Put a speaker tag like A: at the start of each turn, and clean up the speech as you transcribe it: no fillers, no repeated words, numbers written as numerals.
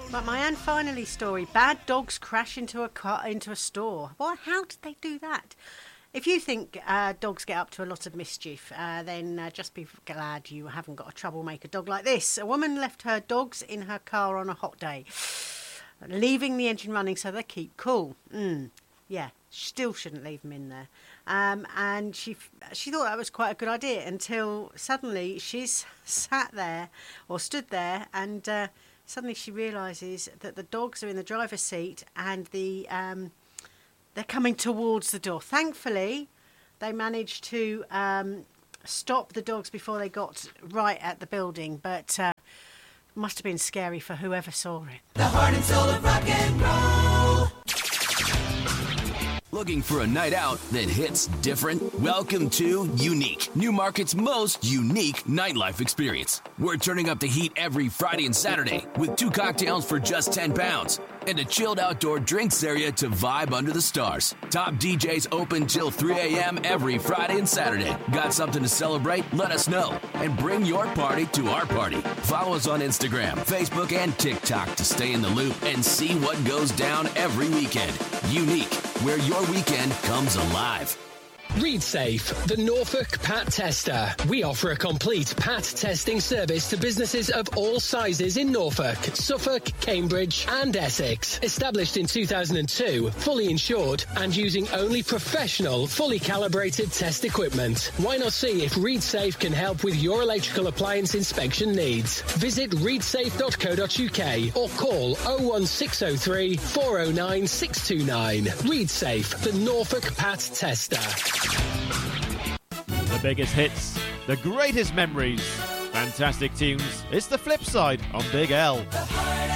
A: But my Anne Finally story, bad dogs crash into a store. Well, how did they do that? If you think dogs get up to a lot of mischief, then just be glad you haven't got a troublemaker dog like this. A woman left her dogs in her car on a hot day, leaving the engine running so they keep cool. Yeah, still shouldn't leave them in there. And she thought that was quite a good idea until suddenly she's stood there, and suddenly she realises that the dogs are in the driver's seat and they're coming towards the door. Thankfully, they managed to stop the dogs before they got right at the building, but must have been scary for whoever saw it.
B: The heart and soul of rock and roll.
C: Looking for a night out that hits different? Welcome to Unique, Newmarket's most unique nightlife experience. We're turning up the heat every Friday and Saturday with 2 cocktails for just £10 and a chilled outdoor drinks area to vibe under the stars. Top DJs open till 3 a.m. every Friday and Saturday. Got something to celebrate? Let us know and bring your party to our party. Follow us on Instagram, Facebook, and TikTok to stay in the loop and see what goes down every weekend. Unique, where your weekend comes alive.
D: ReadSafe, the Norfolk Pat Tester. We offer a complete Pat testing service to businesses of all sizes in Norfolk, Suffolk, Cambridge and Essex. Established in 2002, fully insured and using only professional, fully calibrated test equipment. Why not see if ReadSafe can help with your electrical appliance inspection needs? Visit readsafe.co.uk or call 01603 409 629. ReadSafe, the Norfolk Pat Tester.
E: The biggest hits, the greatest memories, fantastic tunes. It's the flip side on Big L.